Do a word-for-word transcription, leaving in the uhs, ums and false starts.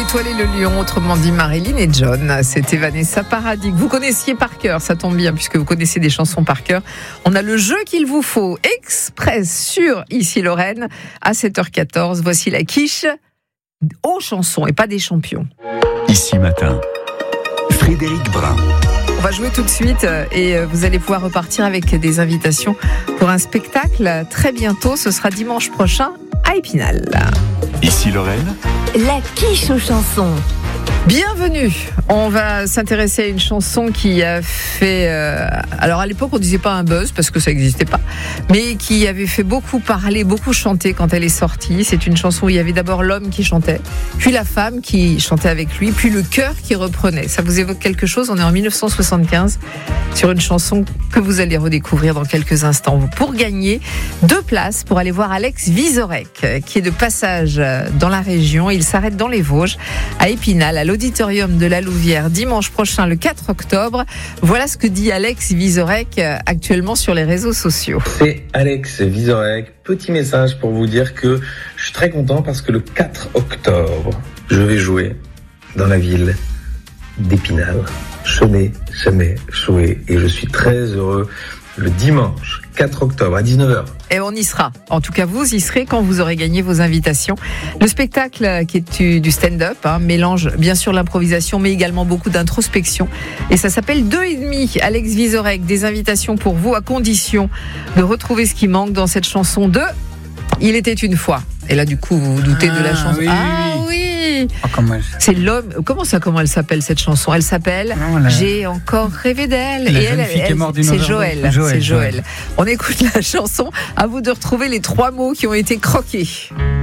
étoilé le lion, autrement dit Marilyn et John. C'était Vanessa Paradis, que vous connaissiez par cœur, ça tombe bien puisque vous connaissez des chansons par cœur. On a le jeu qu'il vous faut, express sur Ici Lorraine, à sept heures quatorze. Voici la quiche aux chansons et pas des champions. Ici Matin, Frédéric Brun. On va jouer tout de suite et vous allez pouvoir repartir avec des invitations pour un spectacle très bientôt. Ce ssera dimanche prochain à Épinal. Ici Lorraine, la quiche aux chansons. Bienvenue. On va s'intéresser à une chanson qui a fait... Euh, alors à l'époque, on disait pas un buzz parce que ça n'existait pas, mais qui avait fait beaucoup parler, beaucoup chanter quand elle est sortie. C'est une chanson où il y avait d'abord l'homme qui chantait, puis la femme qui chantait avec lui, puis le chœur qui reprenait. Ça vous évoque quelque chose ? On est en dix-neuf cent soixante-quinze sur une chanson que vous allez redécouvrir dans quelques instants. Pour gagner deux places pour aller voir Alex Vizorek, qui est de passage dans la région. Il s'arrête dans les Vosges, à Épinal, à l'auditorium de la Louvière, dimanche prochain, le quatre octobre. Voilà ce que dit Alex Vizorek actuellement sur les réseaux sociaux. C'est Alex Vizorek. Petit message pour vous dire que je suis très content parce que le quatre octobre, je vais jouer dans la ville d'Épinal. Je n'ai jamais joué et je suis très heureux. Le dimanche quatre octobre à dix-neuf heures. Et on y sera. En tout cas, vous y serez quand vous aurez gagné vos invitations. Le spectacle qui est du stand-up hein, mélange bien sûr l'improvisation, mais également beaucoup d'introspection. Et ça s'appelle Deux et demi. Alex Vizorek, des invitations pour vous à condition de retrouver ce qui manque dans cette chanson de Il était une fois. Et là, du coup, vous vous doutez ah, de la chanson. Oui, ah oui. oui. Oh, comment elle... C'est l'homme. Comment ça Comment elle s'appelle cette chanson ? Elle s'appelle non, la... J'ai encore rêvé d'elle. La et jeune elle, fille elle, qui est morte d'une c'est overdose. Joël. Joël. C'est Joël. On écoute la chanson. À vous de retrouver les trois mots qui ont été croqués.